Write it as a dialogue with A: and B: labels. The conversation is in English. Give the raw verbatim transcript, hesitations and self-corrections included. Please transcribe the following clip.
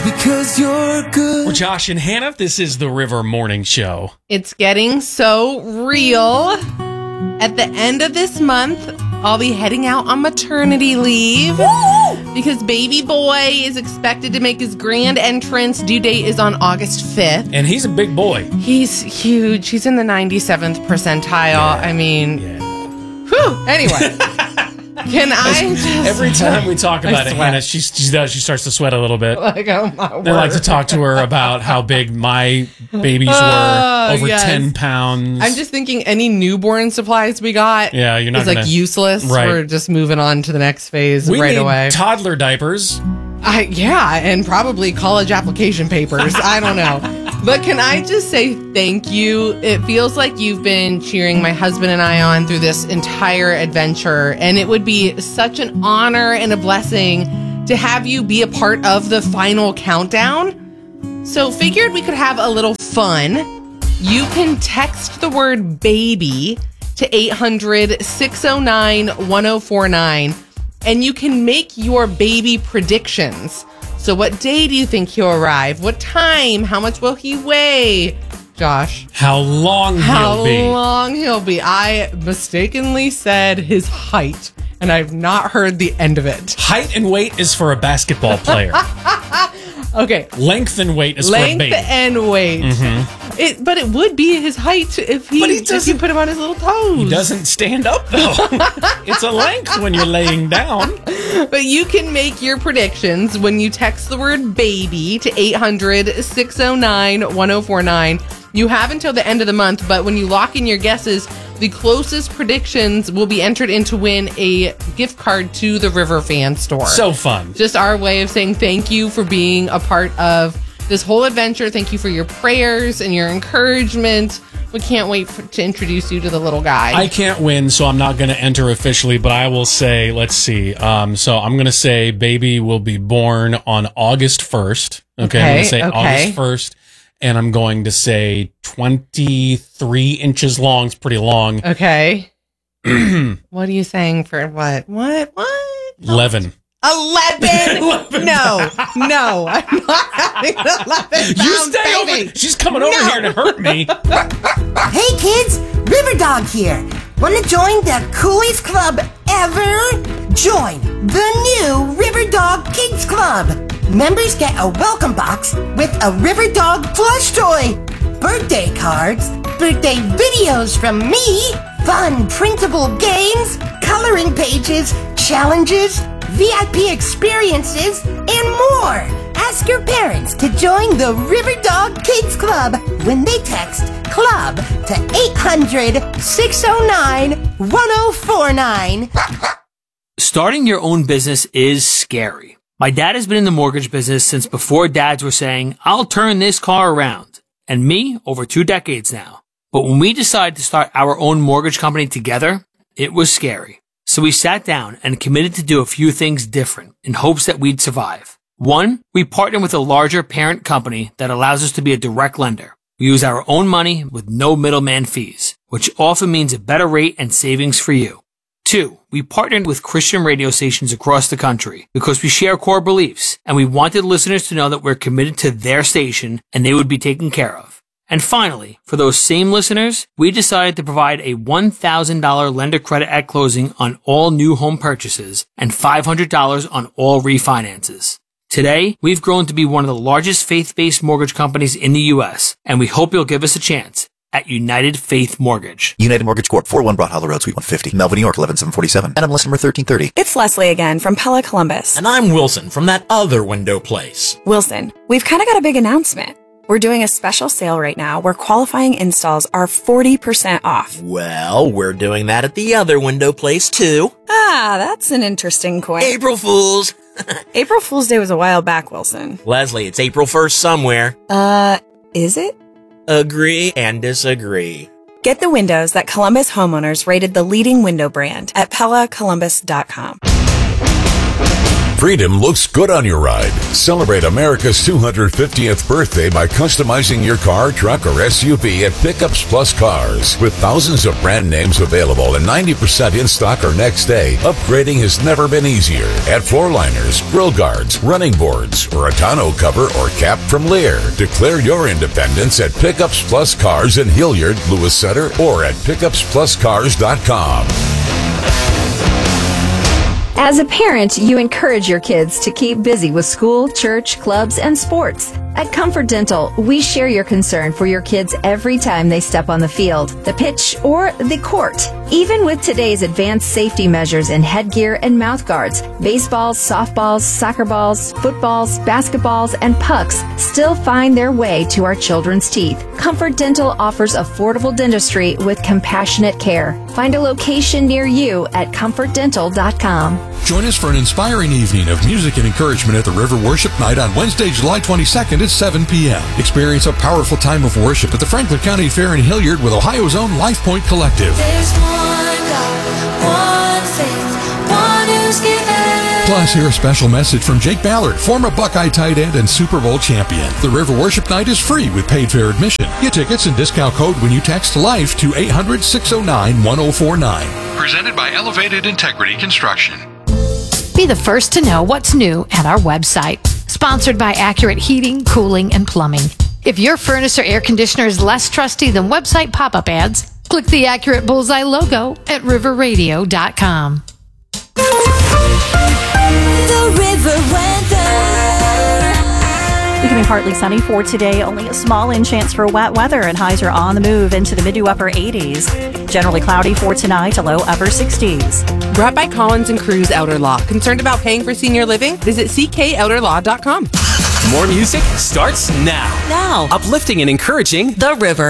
A: Because you're good.
B: We're Josh and Hannah. This is the River Morning Show.
C: It's getting so real. At the end of this month, I'll be heading out on maternity leave. Woo! Because baby boy is expected to make his grand entrance. Due date is on August fifth.
B: And he's a big boy.
C: He's huge. He's in the ninety-seventh percentile.
B: Yeah.
C: I mean,
B: Yeah.
C: whew. Anyway. Can I just...
B: Every time we talk about
C: I
B: it,
C: sweat.
B: Hannah, she, she does. She starts to sweat a little bit.
C: Like, oh my word.
B: I like to talk to her about how big my babies were,
C: Oh,
B: over
C: yes.
B: ten pounds.
C: I'm just thinking any newborn supplies we got
B: Yeah, you're not
C: is like
B: gonna-
C: useless.
B: Right.
C: We're just moving on to the next phase
B: we
C: right
B: need
C: away.
B: toddler diapers.
C: I, yeah, and probably college application papers. I don't know. But can I just say thank you? It feels like you've been cheering my husband and I on through this entire adventure, and it would be such an honor and a blessing to have you be a part of the final countdown. So figured we could have a little fun. You can text the word baby to eight hundred, six oh nine, one oh four nine. And you can make your baby predictions. So what day do you think he'll arrive? What time? How much will he weigh? Josh.
B: How long
C: How
B: he'll be.
C: long he'll be. I mistakenly said his height, and I've not heard the end of it.
B: Height and weight is for a basketball player.
C: Okay.
B: Length and weight is for a
C: Length
B: baby.
C: and weight.
B: Mm-hmm.
C: It, but it would be his height if he,
B: But he
C: if you
B: doesn't-
C: put him on his little toes.
B: He doesn't stand up, though. It's a length when you're laying down.
C: But you can make your predictions when you text the word baby to eight hundred, six oh nine, one oh four nine. You have until the end of the month, but when you lock in your guesses, the closest predictions will be entered in to win a gift card to the River Fan Store.
B: So fun.
C: Just our way of saying thank you for being a part of this whole adventure. Thank you for your prayers and your encouragement. We can't wait for, to introduce you to the little guy.
B: I can't win, so I'm not going to enter officially, but I will say, let's see. Um, so I'm going to say baby will be born on August first. Okay. I'm going to say
C: Okay, okay.
B: August first. And I'm going to say twenty-three inches long. It's pretty long.
C: Okay. What are you saying for what? What? What?
B: eleven.
C: eleven? No. No. I'm not having an eleven
B: You
C: pound
B: stay
C: baby.
B: over. She's coming over
C: No.
B: here to hurt me.
D: Hey kids, River Dog here. Want to join the coolest club ever? Join the new River Dog Kids Club. Members get a welcome box with a River Dog plush toy, birthday cards, birthday videos from me, fun printable games, coloring pages, challenges, V I P experiences, and more. Ask your parents to join the River Dog Kids Club when they text CLUB to eight hundred, six oh nine, one oh four nine.
E: Starting your own business is scary. My dad has been in the mortgage business since before dads were saying, I'll turn this car around. And me, over two decades now. But when we decided to start our own mortgage company together, it was scary. So we sat down and committed to do a few things different in hopes that we'd survive. One, we partnered with a larger parent company that allows us to be a direct lender. We use our own money with no middleman fees, which often means a better rate and savings for you. Two, we partnered with Christian radio stations across the country because we share core beliefs and we wanted listeners to know that we're committed to their station and they would be taken care of. And finally, for those same listeners, we decided to provide a one thousand dollars lender credit at closing on all new home purchases and five hundred dollars on all refinances. Today, we've grown to be one of the largest faith-based mortgage companies in the U S, and we hope you'll give us a chance at United Faith Mortgage.
F: United Mortgage Corp, four oh one Broad Hollow Road, Suite one fifty, Melville, New York, eleven seven forty-seven. N M L S number thirteen thirty.
G: It's Leslie again from Pella Columbus.
H: And I'm Wilson from that other window place.
G: Wilson, we've kind of got a big announcement. We're doing a special sale right now where qualifying installs are forty percent off.
H: Well, we're doing that at the other window place too.
G: Ah, that's an interesting coin.
H: April Fools!
G: April Fool's Day was a while back, Wilson.
H: Leslie, it's April first somewhere.
G: Uh, is it?
H: Agree and disagree.
G: Get the windows that Columbus homeowners rated the leading window brand at Pella Columbus dot com.
I: Freedom looks good on your ride. Celebrate America's two hundred fiftieth birthday by customizing your car, truck, or S U V at Pickups Plus Cars. With thousands of brand names available and ninety percent in stock or next day, upgrading has never been easier. Add floor liners, grill guards, running boards, or a tonneau cover or cap from Lear. Declare your independence at Pickups Plus Cars in Hilliard, Lewis Center, or at pickups plus cars dot com.
J: As a parent, you encourage your kids to keep busy with school, church, clubs, and sports. At Comfort Dental, we share your concern for your kids every time they step on the field, the pitch, or the court. Even with today's advanced safety measures in headgear and mouth guards, baseballs, softballs, soccer balls, footballs, basketballs, and pucks still find their way to our children's teeth. Comfort Dental offers affordable dentistry with compassionate care. Find a location near you at comfort dental dot com.
K: Join us for an inspiring evening of music and encouragement at the River Worship Night on Wednesday, July twenty-second at seven p.m. Experience a powerful time of worship at the Franklin County Fair in Hilliard with Ohio's own Life Point Collective.
A: There's one God, one faith, one who's given.
K: Plus, hear a special message from Jake Ballard, former Buckeye tight end and Super Bowl champion. The River Worship Night is free with paid fair admission. Get tickets and discount code when you text LIFE to eight hundred, six oh nine, one oh four nine. Presented by Elevated Integrity Construction.
L: Be the first to know what's new at our website. Sponsored by Accurate Heating, Cooling, and Plumbing. If your furnace or air conditioner is less trusty than website pop-up ads, click the Accurate Bullseye logo at river radio dot com.
M: The River Weather. Becoming partly sunny for today. Only a small in chance for wet weather, and highs are on the move into the mid to upper eighties. Generally cloudy for tonight, a low upper sixties.
C: Brought by Collins and Cruz Outer Law. Concerned about paying for senior living? Visit c k outer law dot com.
N: More music starts now.
M: Now.
N: Uplifting and encouraging
M: The River.